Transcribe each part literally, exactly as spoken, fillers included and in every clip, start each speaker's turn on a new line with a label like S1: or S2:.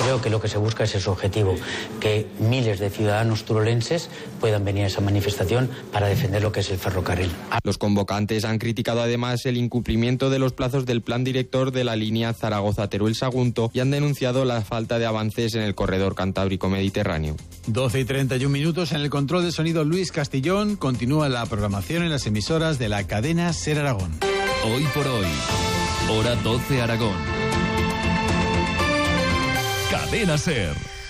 S1: creo que lo que se busca es ese objetivo, que miles de ciudadanos turolenses puedan venir a esa manifestación para defender lo que es el ferrocarril.
S2: Los convocantes han criticado además el incumplimiento de los plazos del plan director de la línea Zaragoza-Teruel-Sagunto y han denunciado la falta de avances en el corredor cantábrico-mediterráneo.
S3: doce y treinta y un minutos. En el control de sonido Luis Castillón. Continúa la programación en las emisoras de la cadena SER Aragón.
S4: Hoy por hoy, hora doce Aragón. Cadena SER.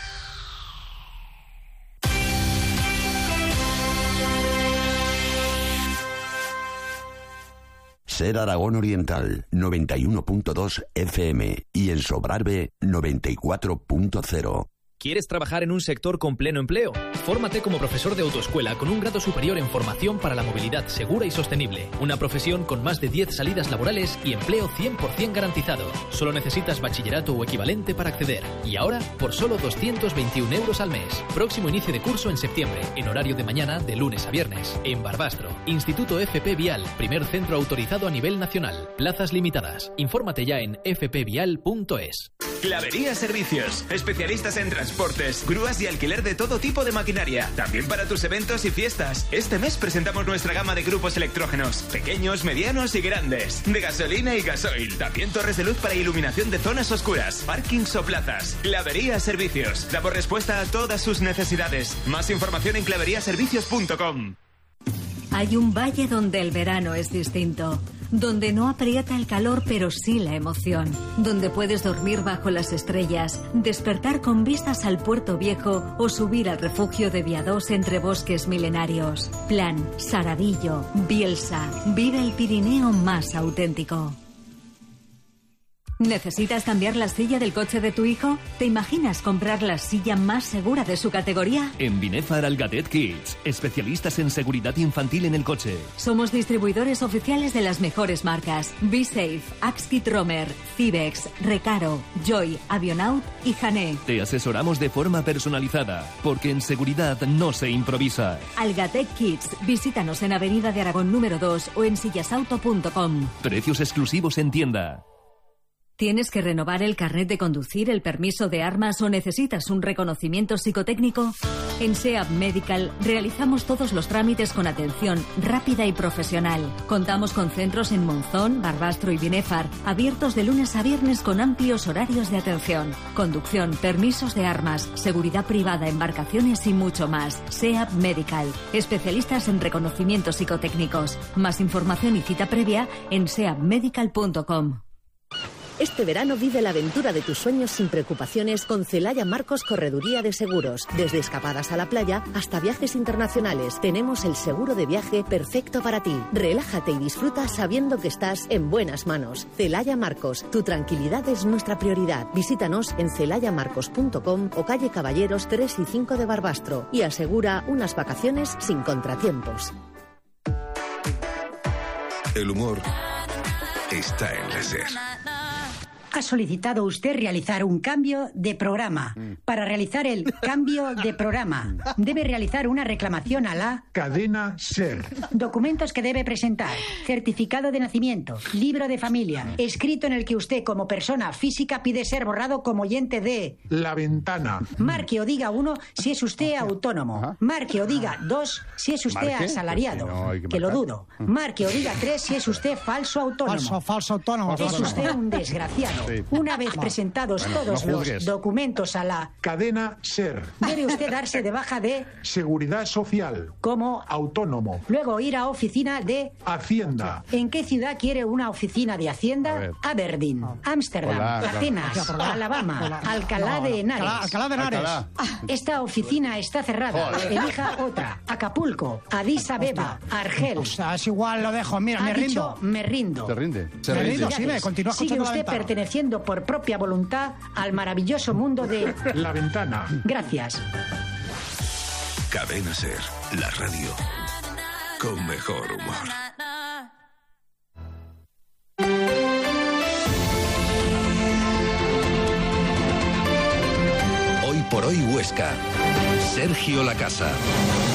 S5: SER Aragón Oriental, noventa y uno punto dos F M y en Sobrarbe, noventa y cuatro punto cero.
S6: ¿Quieres trabajar en un sector con pleno empleo? Fórmate como profesor de autoescuela con un grado superior en formación para la movilidad segura y sostenible. Una profesión con más de diez salidas laborales y empleo cien por ciento garantizado. Solo necesitas bachillerato o equivalente para acceder. Y ahora, por solo doscientos veintiún euros al mes. Próximo inicio de curso en septiembre, en horario de mañana de lunes a viernes. En Barbastro, Instituto F P Vial, primer centro autorizado a nivel nacional. Plazas limitadas. Infórmate ya en f p vial punto es.
S7: Clavería Servicios, especialistas en transportes, grúas y alquiler de todo tipo de maquinaria, también para tus eventos y fiestas. Este mes presentamos nuestra gama de grupos electrógenos, pequeños, medianos y grandes, de gasolina y gasoil, también torres de luz para iluminación de zonas oscuras, parkings o plazas. Clavería Servicios, damos respuesta a todas sus necesidades. Más información en clavería servicios punto com.
S8: Hay un valle donde el verano es distinto, donde no aprieta el calor pero sí la emoción, donde puedes dormir bajo las estrellas, despertar con vistas al Puerto Viejo o subir al refugio de Viadós entre bosques milenarios. Plan, Saradillo, Bielsa, vive el Pirineo más auténtico. ¿Necesitas cambiar la silla del coche de tu hijo? ¿Te imaginas comprar la silla más segura de su categoría?
S4: En Binefar Algatet Kids, especialistas en seguridad infantil en el coche.
S8: Somos distribuidores oficiales de las mejores marcas: B-Safe, Axkit Romer, Cibex, Recaro, Joy, Avionaut y Hané.
S4: Te asesoramos de forma personalizada, porque en seguridad no se improvisa.
S8: Algatet Kids, visítanos en Avenida de Aragón número dos o en sillasauto punto com.
S4: Precios exclusivos en tienda.
S8: ¿Tienes que renovar el carnet de conducir, el permiso de armas o necesitas un reconocimiento psicotécnico? En SEAP Medical realizamos todos los trámites con atención rápida y profesional. Contamos con centros en Monzón, Barbastro y Binefar, abiertos de lunes a viernes con amplios horarios de atención. Conducción, permisos de armas, seguridad privada, embarcaciones y mucho más. SEAP Medical, especialistas en reconocimientos psicotécnicos. Más información y cita previa en seap medical punto com.
S9: Este verano vive la aventura de tus sueños sin preocupaciones con Celaya Marcos Correduría de Seguros. Desde escapadas a la playa hasta viajes internacionales, tenemos el seguro de viaje perfecto para ti. Relájate y disfruta sabiendo que estás en buenas manos. Celaya Marcos, tu tranquilidad es nuestra prioridad. Visítanos en celaya marcos punto com o calle Caballeros tres y cinco de Barbastro y asegura unas vacaciones sin contratiempos.
S5: El humor está en la SER.
S10: Ha solicitado usted realizar un cambio de programa. Para realizar el cambio de programa, debe realizar una reclamación a la
S11: cadena SER.
S10: Documentos que debe presentar: certificado de nacimiento, libro de familia, escrito en el que usted como persona física pide ser borrado como oyente de
S11: La Ventana.
S10: Marque o diga uno si es usted autónomo. Marque o diga dos si es usted
S11: ¿Marque?
S10: asalariado.
S11: Pues que no hay que
S10: que lo
S11: marcar.
S10: dudo. Marque o diga tres si es usted falso autónomo.
S12: Falso, falso autónomo.
S10: Es
S12: falso.
S10: usted un desgraciado.
S11: Sí.
S10: Una vez presentados
S11: Bueno,
S10: todos
S11: no
S10: los
S11: juzgues.
S10: documentos a la
S11: Cadena SER.
S10: debe usted darse de baja de
S11: Seguridad Social.
S10: como
S11: Autónomo.
S10: luego ir a oficina de
S11: Hacienda.
S10: ¿En qué ciudad quiere una oficina de
S11: A
S10: Hacienda?
S11: ver.
S10: Aberdeen, Ámsterdam,
S11: Hola, claro.
S10: Atenas,
S12: Hola.
S10: Alabama,
S12: Hola.
S10: Alcalá de Henares.
S12: Alcalá, Alcalá de Henares.
S11: Alcalá.
S10: Esta oficina está cerrada.
S11: Joder.
S10: Elija otra. Acapulco, Addis Abeba, Argel.
S12: O sea, es igual, lo dejo. Mira,
S10: Ha
S12: me
S10: dicho,
S12: rindo.
S10: me rindo.
S11: ¿Te rinde? Se
S12: Me
S11: rinde.
S12: rindo, sí, me continúa
S10: Sigue
S12: escuchando La
S10: usted
S12: Ventana.
S10: perteneciendo por propia voluntad al maravilloso mundo de...
S11: La Ventana.
S10: Gracias.
S5: Cadena SER, la radio con mejor humor.
S13: Hoy por hoy Huesca. Sergio Lacasa.